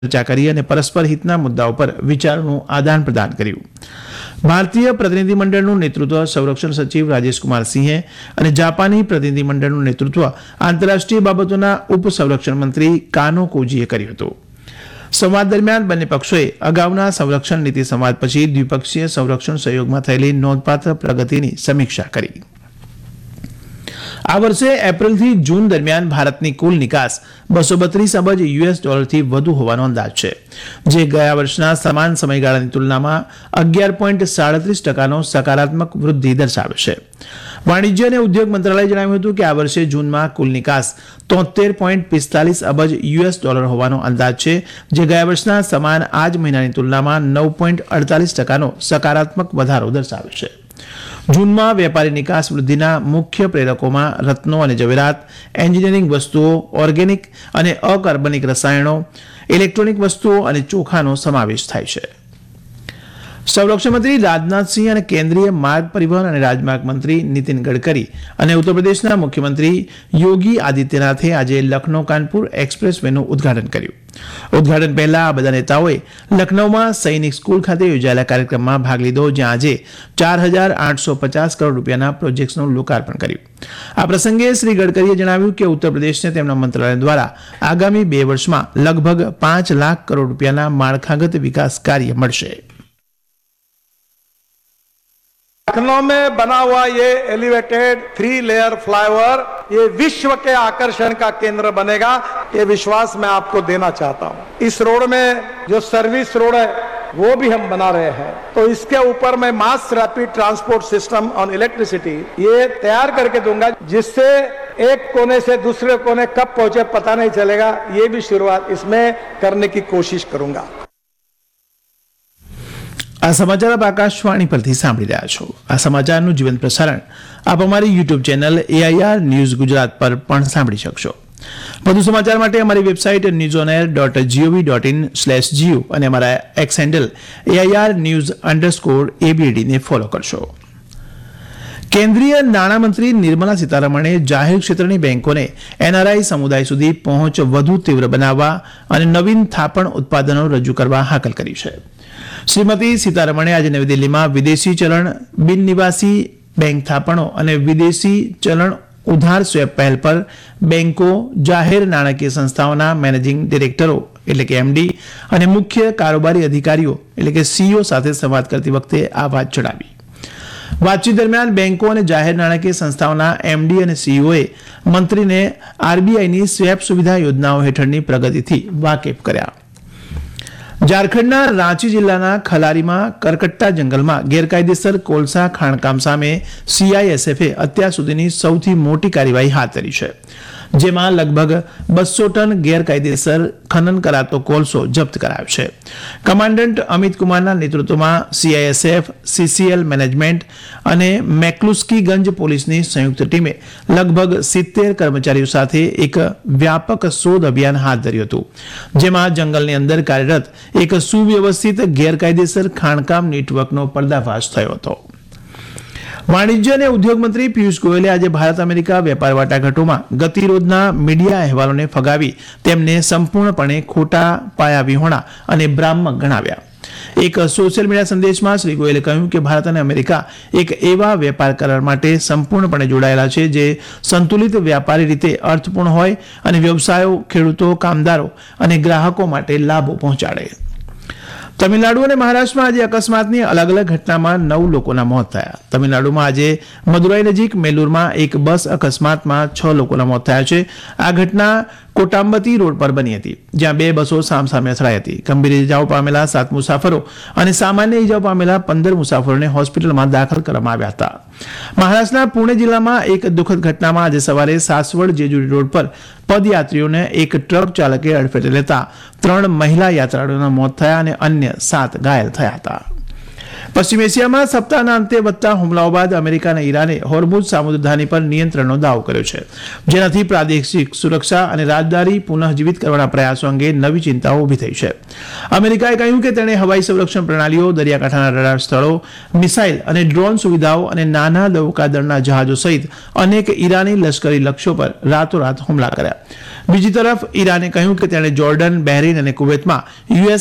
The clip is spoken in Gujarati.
ચર્ચા કરી અને પરસ્પર હિતના મુદ્દાઓ પર વિચારોનું આદાન પ્રદાન કર્યું. ભારતીય પ્રતિનિધિમંડળનું નેતૃત્વ સંરક્ષણ સચિવ રાજેશકુમાર સિંહે અને જાપાની પ્રતિનિધિમંડળનું નેતૃત્વ આંતરરાષ્ટ્રીય બાબતોના ઉપસંરક્ષણ મંત્રી કાનો કોજીએ કર્યું હતું. સંવાદ દરમિયાન બંને પક્ષોએ અગાઉના સંરક્ષણ નીતિ સંવાદ પછી દ્વિપક્ષીય સંરક્ષણ સહયોગમાં થયેલી નોંધપાત્ર પ્રગતિની સમીક્ષા કરી. આ વર્ષે એપ્રિલથી જૂન દરમિયાન ભારતની કુલ નિકાસ $232 અબજ વધુ હોવાનો અંદાજ છે, જે ગયા વર્ષના સમાન સમયગાળાની તુલનામાં 11.37% સકારાત્મક વૃદ્ધિ દર્શાવે છે. વાણિજ્ય અને ઉદ્યોગ મંત્રાલયે જણાવ્યું હતું કે આ વર્ષે જૂનમાં કુલ નિકાસ $73.45 અબજ હોવાનો અંદાજ છે, જે ગયા વર્ષના સમાન આ જ મહિનાની તુલનામાં 9.48% સકારાત્મક વધારો દર્શાવે છે. જૂનમાં વેપારી નિકાસ વૃદ્ધિના મુખ્ય પ્રેરકોમાં રત્નો અને જવેરાત, એન્જિનિયરિંગ વસ્તુઓ, ઓર્ગેનિક અને અકાર્બનિક રસાયણો, ઇલેક્ટ્રોનિક વસ્તુઓ અને ચોખાનો સમાવેશ થાય છે. સંરક્ષણ મંત્રી રાજનાથસિંહ અને કેન્દ્રીય માર્ગ પરિવહન અને રાજમાર્ગ મંત્રી નીતિન ગડકરી અને ઉત્તર પ્રદેશના મુખ્યમંત્રી યોગી આદિત્યનાથે આજે લખનૌ કાનપુર એક્સપ્રેસ વેનું ઉદઘાટન કર્યું. ઉદઘાટન પહેલા આ બધા નેતાઓએ લખનૌમાં સૈનિક સ્કૂલ ખાતે યોજાયેલા કાર્યક્રમમાં ભાગ લીધો, જ્યાં આજે 4,850 કરોડ રૂપિયાના પ્રોજેક્ટ્સનું લોકાર્પણ કર્યું. આ પ્રસંગે શ્રી ગડકરીએ જણાવ્યું કે ઉત્તર પ્રદેશને તેમના મંત્રાલય દ્વારા આગામી 2 વર્ષમાં લગભગ 5 લાખ કરોડ રૂપિયાના માળખાગત વિકાસ કાર્ય મળશે. लखनऊ में बना हुआ ये एलिवेटेड 3 लेयर फ्लाईओवर ये विश्व के आकर्षण का केंद्र बनेगा, ये विश्वास मैं आपको देना चाहता हूँ. इस रोड में जो सर्विस रोड है वो भी हम बना रहे हैं, तो इसके ऊपर मैं mass rapid transport system on electricity ये तैयार करके दूंगा, जिससे एक कोने से दूसरे कोने कब पहुंचे पता नहीं चलेगा. ये भी शुरुआत इसमें करने की कोशिश करूंगा. આ સમાચાર આપ આકાશવાણી પરથી સાંભળી રહ્યા છો. આ સમાચારનું જીવંત પ્રસારણ આપ અમારી YouTube channel AIR news Gujarat પર પણ સાંભળી શકશો. વધુ સમાચાર માટે અમારી વેબસાઇટ newsonair.gov.in/geo અને અમારા એક્સ હેન્ડલ AIR_news_ABD ને ફોલો કરશો. કેન્દ્રીય નાણામંત્રી નિર્મલા સીતારમણે જાહેર ક્ષેત્રની બેંકોને NRI સમુદાય સુધી પહોંચ વધુ તીવ્ર બનાવવા અને નવીન થાપણ ઉત્પાદનો રજૂ કરવા હાકલ કરી છે. શ્રીમતી સીતારમણે આજે નવી દિલ્હીમાં વિદેશી ચલણ બિન નિવાસી બેંક થાપણો અને વિદેશી ચલણ ઉધાર સ્વેપ પહેલ પર બેંકો, જાહેર નાણાકીય સંસ્થાઓના મેનેજિંગ ડિરેક્ટરો એટલે કે MD અને મુખ્ય કારોબારી અધિકારીઓ એટલે કે CEO સાથે સંવાદ કરતી વખતે આ વાત જણાવી. વાતચીત દરમિયાન બેંકો અને જાહેર નાણાકીય સંસ્થાઓના MD અને CEOએ મંત્રીને RBIની સ્વેપ સુવિધા યોજનાઓ હેઠળની પ્રગતિથી વાકેફ કર્યા. ઝારખંડના રાંચી જિલ્લાના ખલારીમાં કરકટ્ટા જંગલમાં ગેરકાયદેસર કોલસા ખાણકામ સામે CISFએ અત્યાર સુધીની સૌથી મોટી કાર્યવાહી હાથ ધરી છે, જેમાં લગભગ 200 ટન ગેરકાયદેસર ખનન કરાતો કોલસો જપ્ત કરાયો છે. કમાન્ડન્ટ અમિત કુમારના નેતૃત્વમાં CISF, CCL મેનેજમેન્ટ અને મેકલુસ્કીગંજ પોલીસની સંયુક્ત ટીમે લગભગ 70 કર્મચારીઓ સાથે એક વ્યાપક શોધ અભિયાન હાથ ધર્યું હતું, જેમાં જંગલની અંદર કાર્યરત એક સુવ્યવસ્થિત ગેરકાયદેસર ખાણકામ નેટવર્કનો પર્દાફાશ થયો હતો. વાણિજ્ય અને ઉદ્યોગ મંત્રી પિયુષ ગોયલે આજે ભારત અમેરિકા વેપાર વાટાઘાટોમાં ગતિરોધના મીડિયા અહેવાલોને ફગાવી તેમને સંપૂર્ણપણે ખોટા, પાયાવિહોણા અને ભ્રામક ગણાવ્યા. એક સોશિયલ મીડિયા સંદેશમાં શ્રી ગોયલે કહ્યું કે ભારત અને અમેરિકા એક એવા વેપાર કરાર માટે સંપૂર્ણપણે જોડાયેલા છે જે સંતુલિત વ્યાપારી રીતે અર્થપૂર્ણ હોય અને વ્યવસાયો, ખેડૂતો, કામદારો અને ગ્રાહકો માટે લાભો પહોંચાડે. તમિલનાડુ અને મહારાષ્ટ્રમાં આજે અકસ્માતની અલગ અલગ ઘટનામાં 9 લોકોના મોત થયા. તમિલનાડુમાં આજે મદુરાઈ નજીક મેલુરમાં એક બસ અકસ્માતમાં 6 લોકોના મોત થયા છે. આ ઘટના કોટાંબતી રોડ પર બની હતી, જ્યાં 2 બસો સામસામે અથડાઈ હતી. ગંભીર ઇજાઓ પામેલા 7 મુસાફરો અને સામાન્ય ઇજાઓ પામેલા 15 મુસાફરોને હોસ્પિટલમાં દાખલ કરવામાં આવ્યા હતા. મહારાષ્ટ્રના પુણે જિલ્લામાં એક દુઃખદ ઘટનામાં આજે સવારે સાસવડ જેજુરી રોડ પર પદયાત્રીઓને એક ટ્રક ચાલકે અડફેટે લેતા 3 મહિલા યાત્રાળુઓના મોત થયા અને અન્ય 7 ઘાયલ થયા હતા. પશ્ચિમ એશિયામાં સપ્તાહના અંતે વધતા હુમલાઓ બાદ અમેરિકા અને ઈરાને હોર્મુઝ સામુદ્રધાની પર નિયંત્રણનો દાવો કર્યો છે, જેનાથી પ્રાદેશિક સુરક્ષા અને રાજદારી પુનઃજીવિત કરવાના પ્રયાસો અંગે નવી ચિંતાઓ ઊભી થઈ છે. અમેરિકાએ કહ્યું કે તેણે હવાઈ સંરક્ષણ પ્રણાલીઓ, દરિયાકાંઠાના રડાર સ્થળો, મિસાઇલ અને ડ્રોન સુવિધાઓ અને નાના નૌકાદળના જહાજો સહિત અનેક ઈરાની લશ્કરી લક્ષ્યો પર રાતોરાત હુમલા કર્યા. બીજી તરફ ઈરાને કહ્યું કે તેણે જોર્ડન, બહેરીન અને કુવૈતમાં યુએસ